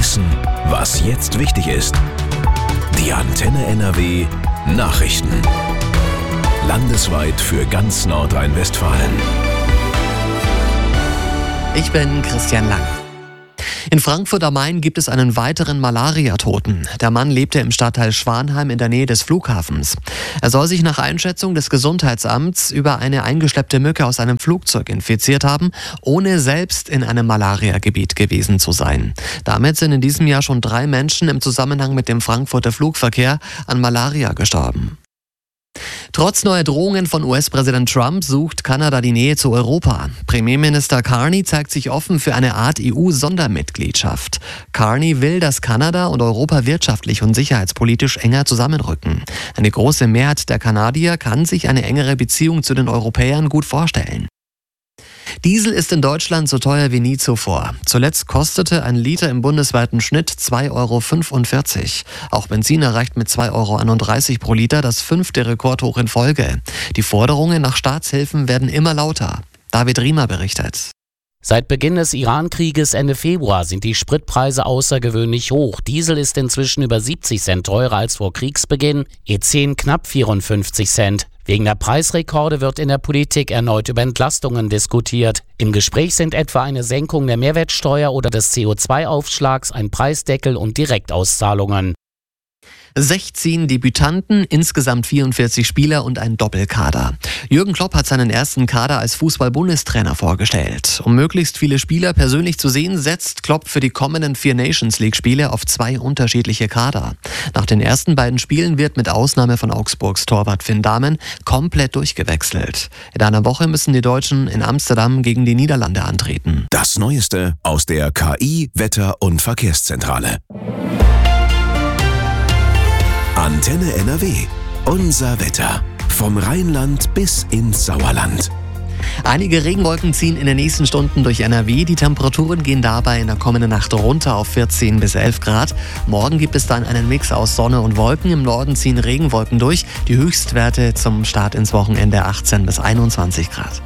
Wissen, was jetzt wichtig ist. Die Antenne NRW Nachrichten. Landesweit für ganz Nordrhein-Westfalen. Ich bin Christian Lang. In Frankfurt am Main gibt es einen weiteren Malaria-Toten. Der Mann lebte im Stadtteil Schwanheim in der Nähe des Flughafens. Er soll sich nach Einschätzung des Gesundheitsamts über eine eingeschleppte Mücke aus einem Flugzeug infiziert haben, ohne selbst in einem Malaria-Gebiet gewesen zu sein. Damit sind in diesem Jahr schon 3 Menschen im Zusammenhang mit dem Frankfurter Flugverkehr an Malaria gestorben. Trotz neuer Drohungen von US-Präsident Trump sucht Kanada die Nähe zu Europa. Premierminister Carney zeigt sich offen für eine Art EU-Sondermitgliedschaft. Carney will, dass Kanada und Europa wirtschaftlich und sicherheitspolitisch enger zusammenrücken. Eine große Mehrheit der Kanadier kann sich eine engere Beziehung zu den Europäern gut vorstellen. Diesel ist in Deutschland so teuer wie nie zuvor. Zuletzt kostete ein Liter im bundesweiten Schnitt 2,45 €. Auch Benzin erreicht mit 2,31 € pro Liter das 5. Rekordhoch in Folge. Die Forderungen nach Staatshilfen werden immer lauter. David Riemer berichtet. Seit Beginn des Iran-Krieges Ende Februar sind die Spritpreise außergewöhnlich hoch. Diesel ist inzwischen über 70 Cent teurer als vor Kriegsbeginn, E10 knapp 54 Cent. Wegen der Preisrekorde wird in der Politik erneut über Entlastungen diskutiert. Im Gespräch sind etwa eine Senkung der Mehrwertsteuer oder des CO2-Aufschlags, ein Preisdeckel und Direktauszahlungen. 16 Debütanten, insgesamt 44 Spieler und ein Doppelkader. Jürgen Klopp hat seinen ersten Kader als Fußball-Bundestrainer vorgestellt. Um möglichst viele Spieler persönlich zu sehen, setzt Klopp für die kommenden 4 Nations-League-Spiele auf 2 unterschiedliche Kader. Nach den ersten beiden Spielen wird mit Ausnahme von Augsburgs Torwart Finn Dahmen komplett durchgewechselt. In einer Woche müssen die Deutschen in Amsterdam gegen die Niederlande antreten. Das Neueste aus der KI, Wetter- und Verkehrszentrale. Antenne NRW. Unser Wetter. Vom Rheinland bis ins Sauerland. Einige Regenwolken ziehen in den nächsten Stunden durch NRW. Die Temperaturen gehen dabei in der kommenden Nacht runter auf 14 bis 11 Grad. Morgen gibt es dann einen Mix aus Sonne und Wolken. Im Norden ziehen Regenwolken durch. Die Höchstwerte zum Start ins Wochenende 18 bis 21 Grad.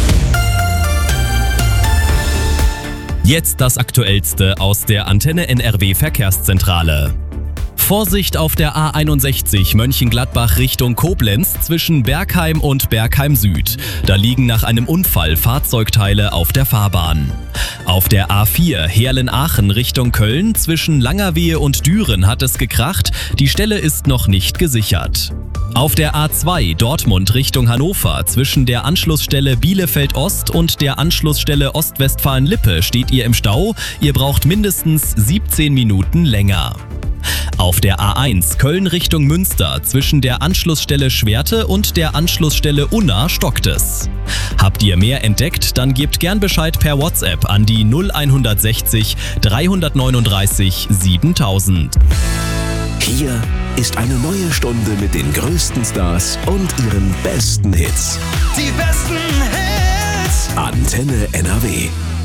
Jetzt das Aktuellste aus der Antenne NRW Verkehrszentrale. Vorsicht auf der A61 Mönchengladbach Richtung Koblenz zwischen Bergheim und Bergheim Süd. Da liegen nach einem Unfall Fahrzeugteile auf der Fahrbahn. Auf der A4 Heerlen-Aachen Richtung Köln zwischen Langerwehe und Düren hat es gekracht. Die Stelle ist noch nicht gesichert. Auf der A2 Dortmund Richtung Hannover zwischen der Anschlussstelle Bielefeld Ost und der Anschlussstelle Ostwestfalen-Lippe steht ihr im Stau. Ihr braucht mindestens 17 Minuten länger. Auf der A1 Köln Richtung Münster zwischen der Anschlussstelle Schwerte und der Anschlussstelle Unna stockt es. Habt ihr mehr entdeckt, dann gebt gern Bescheid per WhatsApp an die 0160 339 7000. Hier ist eine neue Stunde mit den größten Stars und ihren besten Hits. Die besten Hits. Antenne NRW.